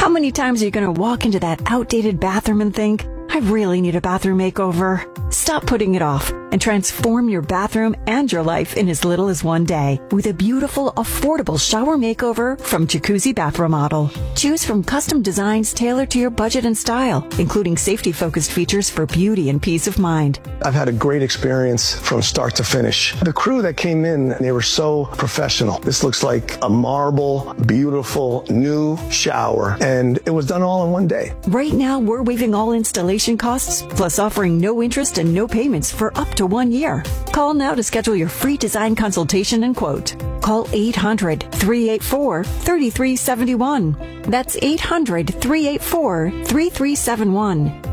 How many times are you going to walk into that outdated bathroom and think, I really need a bathroom makeover? Stop putting it off and transform your bathroom and your life in as little as one day with a beautiful, affordable shower makeover from Jacuzzi Bath Remodel. Choose from custom designs tailored to your budget and style, including safety-focused features for beauty and peace of mind. I've had a great experience from start to finish. The crew that came in, they were so professional. This looks like a marble, beautiful, new shower, and it was done all in one day. Right now, we're waiving all installation costs, plus offering no interest and no payments for up to 1 year. Call now to schedule your free design consultation and quote. Call 800-384-3371. That's 800-384-3371.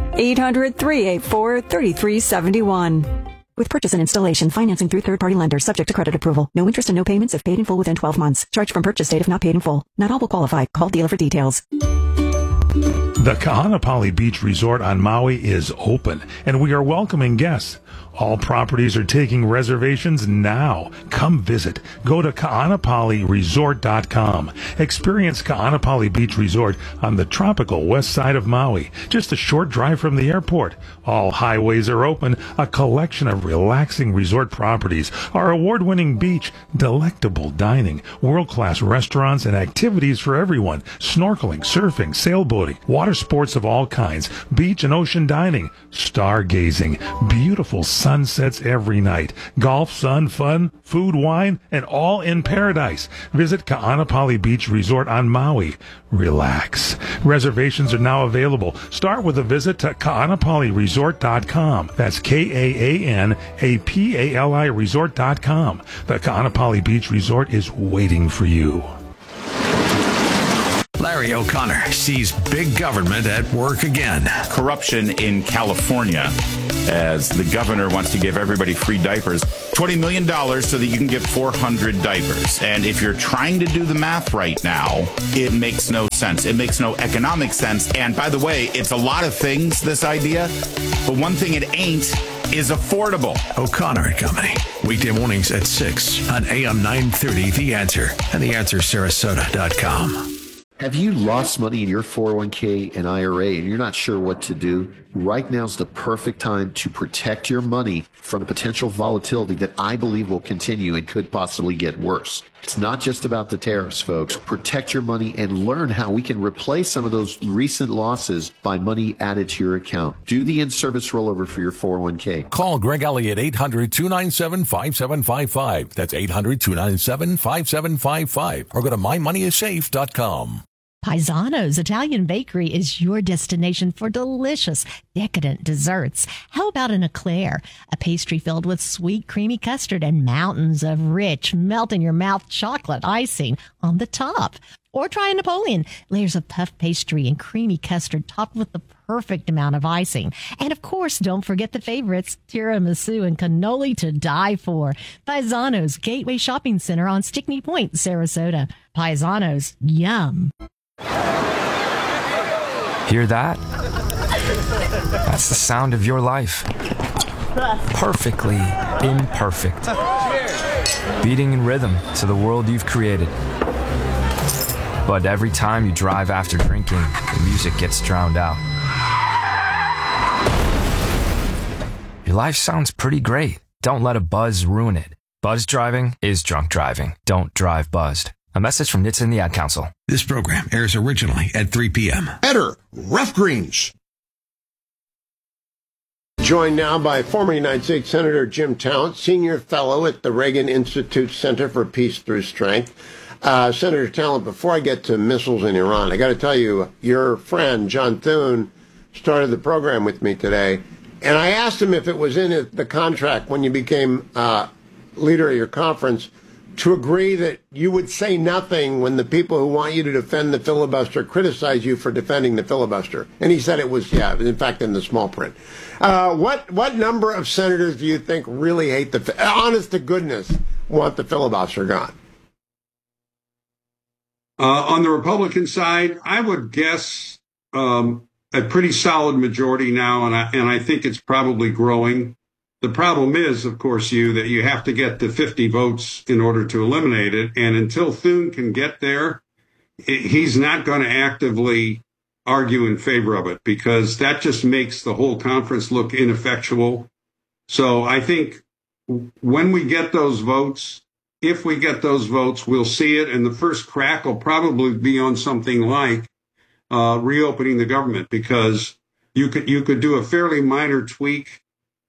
800-384-3371. With purchase and installation, financing through third-party lenders, subject to credit approval. No interest and no payments if paid in full within 12 months. Charge from purchase date if not paid in full. Not all will qualify. Call dealer for details. The Kahanapali Beach Resort on Maui is open, and we are welcoming guests. All properties are taking reservations now. Come visit. Go to kahanapaliresort.com. Experience Kahanapali Beach Resort on the tropical west side of Maui, just a short drive from the airport. All highways are open, a collection of relaxing resort properties, our award-winning beach, delectable dining, world-class restaurants, and activities for everyone. Snorkeling, surfing, sailboating, water sports of all kinds, beach and ocean dining, stargazing, beautiful sunsets every night, golf, sun, fun, food, wine, and all in paradise. Visit Kaanapali Beach Resort on Maui. Relax. Reservations are now available. Start with a visit to kaanapaliresort.com. That's Kaanapali resort.com. The Kaanapali Beach Resort is waiting for you. Larry O'Connor sees big government at work again. Corruption in California, as the governor wants to give everybody free diapers. $20 million so that you can get 400 diapers. And if you're trying to do the math right now, it makes no sense. It makes no economic sense. And by the way, it's a lot of things, this idea, but one thing it ain't is affordable. O'Connor and Company, weekday mornings at 6 on AM 930 The Answer and theanswersarasota.com. Have you lost money in your 401k and IRA and you're not sure what to do? Right now is the perfect time to protect your money from potential volatility that I believe will continue and could possibly get worse. It's not just about the tariffs, folks. Protect your money and learn how we can replace some of those recent losses by money added to your account. Do the in-service rollover for your 401k. Call Greg Elliott 800-297-5755. That's 800-297-5755. Or go to mymoneyissafe.com. Paisano's Italian Bakery is your destination for delicious, decadent desserts. How about an eclair, a pastry filled with sweet, creamy custard and mountains of rich, melt-in-your-mouth chocolate icing on the top? Or try a Napoleon, layers of puff pastry and creamy custard topped with the perfect amount of icing. And of course, don't forget the favorites, tiramisu and cannoli to die for. Paisano's Gateway Shopping Center on Stickney Point, Sarasota. Paisano's, yum. Hear that? That's the sound of your life. Perfectly imperfect. Beating in rhythm to the world you've created. But every time you drive after drinking, the music gets drowned out. Your life sounds pretty great. Don't let a buzz ruin it. Buzz driving is drunk driving. Don't drive buzzed. A message from NHTSA and the Ad Council. This program airs originally at 3 p.m. Better, Rough Greens. Joined now by former United States Senator Jim Talent, Senior Fellow at the Reagan Institute Center for Peace Through Strength. Senator Talent, before I get to missiles in Iran, I got to tell you, your friend, John Thune, started the program with me today, and I asked him if it was in the contract when you became leader of your conference to agree that you would say nothing when the people who want you to defend the filibuster criticize you for defending the filibuster. And he said it was, in fact, in the small print. What number of senators do you think really hate honest to goodness, want the filibuster gone? On the Republican side, I would guess a pretty solid majority now, and I think it's probably growing. The problem is, of course, that you have to get to 50 votes in order to eliminate it. And until Thune can get there, he's not going to actively argue in favor of it because that just makes the whole conference look ineffectual. So I think when we get those votes, if we get those votes, we'll see it. And the first crack will probably be on something like reopening the government, because you could do a fairly minor tweak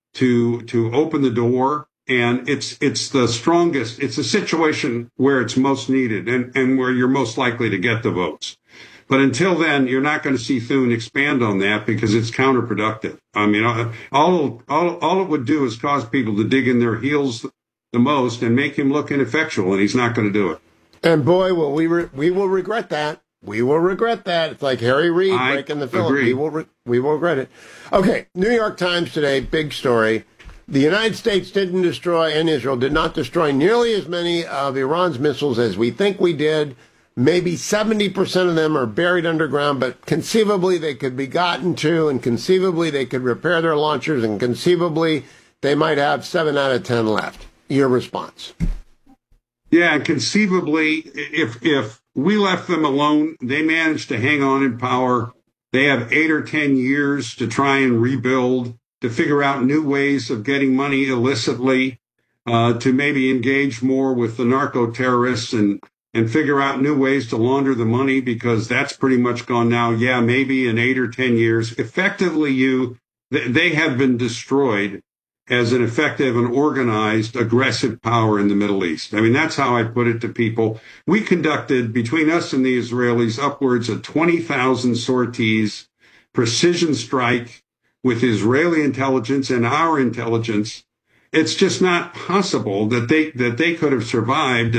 to open the door. And it's the strongest. It's a situation where it's most needed and where you're most likely to get the votes. But until then, you're not going to see Thune expand on that because it's counterproductive. I mean, all it would do is cause people to dig in their heels the most and make him look ineffectual, and he's not going to do it. And boy, will we will regret that. We will regret that. It's like Harry Reid breaking the Phillies. We will regret it. Okay, New York Times today, big story. The United States didn't destroy, and Israel did not destroy nearly as many of Iran's missiles as we think we did. Maybe 70% of them are buried underground, but conceivably they could be gotten to, and conceivably they could repair their launchers, and conceivably they might have 7 out of 10 left. Your response? Yeah, conceivably, if we left them alone, they managed to hang on in power. They have 8 or 10 years to try and rebuild, to figure out new ways of getting money illicitly, to maybe engage more with the narco-terrorists and figure out new ways to launder the money, because that's pretty much gone now. Yeah, maybe in 8 or 10 years. Effectively, they have been destroyed as an effective and organized, aggressive power in the Middle East. I mean, that's how I put it to people. We conducted, between us and the Israelis, upwards of 20,000 sorties, precision strike, with Israeli intelligence and our intelligence. It's just not possible that they could have survived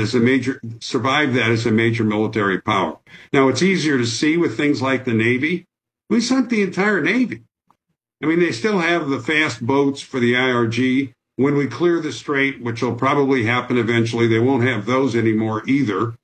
that as a major military power. Now, it's easier to see with things like the Navy. We sunk the entire Navy. I mean, they still have the fast boats for the IRG. When we clear the strait, which will probably happen eventually, they won't have those anymore either.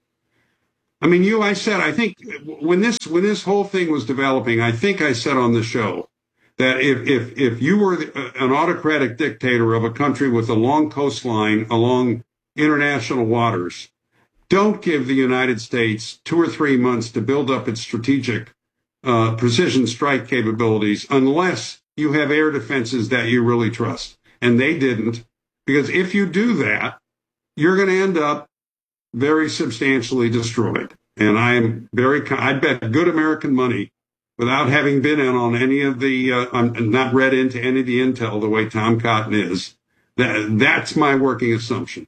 I mean, I think when this whole thing was developing, I think I said on the show that if you were an autocratic dictator of a country with a long coastline along international waters, don't give the United States 2 or 3 months to build up its strategic precision strike capabilities unless you have air defenses that you really trust. And they didn't, because if you do that, you're going to end up very substantially destroyed. And I'd bet good American money, without having been in on any of the, not read into any of the intel the way Tom Cotton is, that's my working assumption.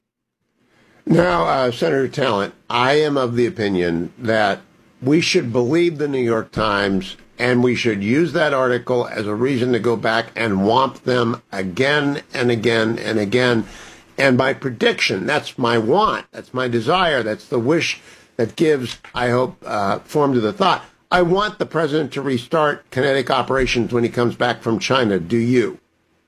Now, Senator Talent, I am of the opinion that we should believe the New York Times, and we should use that article as a reason to go back and whomp them again and again and again. And my prediction, that's my want, that's my desire, that's the wish that gives, I hope, form to the thought. I want the president to restart kinetic operations when he comes back from China. Do you?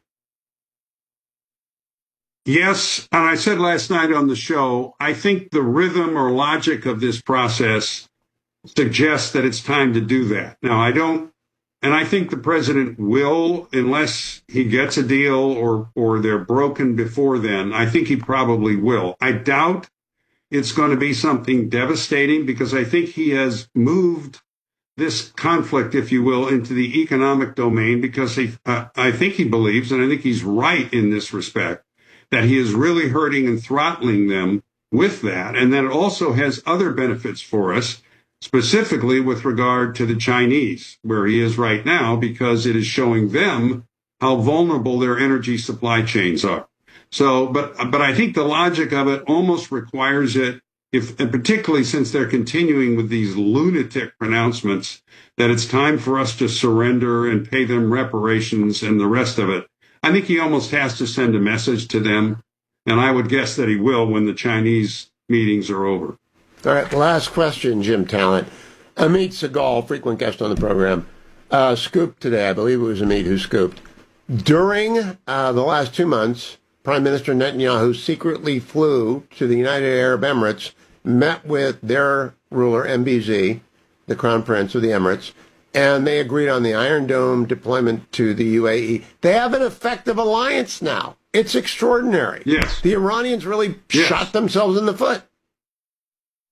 Yes, and I said last night on the show, I think the rhythm or logic of this process suggests that it's time to do that. Now, I think the president will, unless he gets a deal or they're broken before then, I think he probably will. I doubt it's going to be something devastating, because I think he has moved this conflict, if you will, into the economic domain, because I think he believes, and I think he's right in this respect, that he is really hurting and throttling them with that. And that it also has other benefits for us, specifically with regard to the Chinese, where he is right now, because it is showing them how vulnerable their energy supply chains are. So, but I think the logic of it almost requires it, and particularly since they're continuing with these lunatic pronouncements that it's time for us to surrender and pay them reparations and the rest of it. I think he almost has to send a message to them, and I would guess that he will when the Chinese meetings are over. All right, last question, Jim Talent. Amit Segal, frequent guest on the program, scooped today. I believe it was Amit who scooped. During the last 2 months, Prime Minister Netanyahu secretly flew to the United Arab Emirates, met with their ruler, MBZ, the Crown Prince of the Emirates, and they agreed on the Iron Dome deployment to the UAE. They have an effective alliance now. It's extraordinary. Yes. The Iranians really shot themselves in the foot.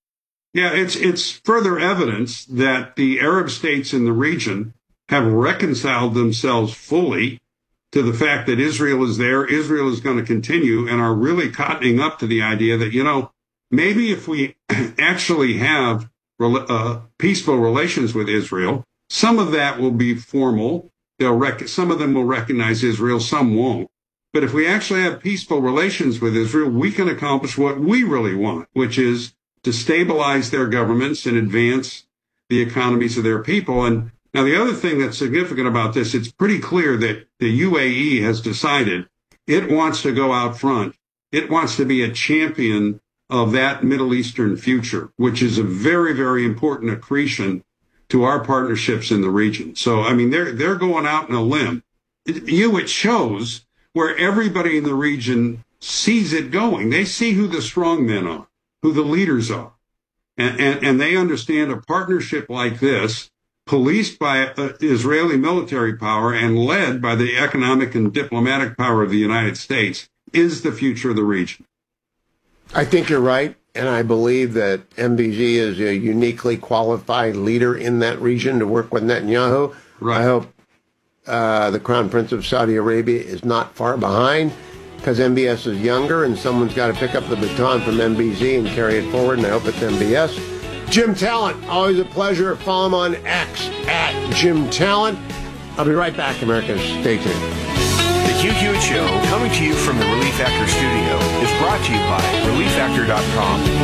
Yeah, it's further evidence that the Arab states in the region have reconciled themselves fully to the fact that Israel is there, Israel is going to continue, and are really cottoning up to the idea that, maybe if we actually have peaceful relations with Israel, some of that will be formal. Some of them will recognize Israel, some won't. But if we actually have peaceful relations with Israel, we can accomplish what we really want, which is to stabilize their governments and advance the economies of their people. And now the other thing that's significant about this, it's pretty clear that the UAE has decided it wants to go out front. It wants to be a champion of that Middle Eastern future, which is a very, very important accretion to our partnerships in the region. So, I mean, they're going out on a limb. It shows where everybody in the region sees it going. They see who the strong men are, who the leaders are. And they understand a partnership like this, policed by Israeli military power and led by the economic and diplomatic power of the United States, is the future of the region. I think you're right, and I believe that MBZ is a uniquely qualified leader in that region to work with Netanyahu. Right. I hope the Crown Prince of Saudi Arabia is not far behind, because MBS is younger, and someone's got to pick up the baton from MBZ and carry it forward, and I hope it's MBS. Jim Talent, always a pleasure. Follow him on X @JimTalent. I'll be right back, America. Stay tuned. The Hugh Hewitt Show, coming to you from the Relief Factor studio, is brought to you by ReliefFactor.com.